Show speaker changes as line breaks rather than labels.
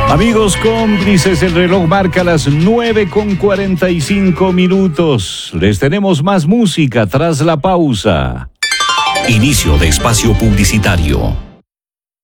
Amigos cómplices, el reloj marca las 9:45. Les tenemos más música tras la pausa.
Inicio de espacio publicitario.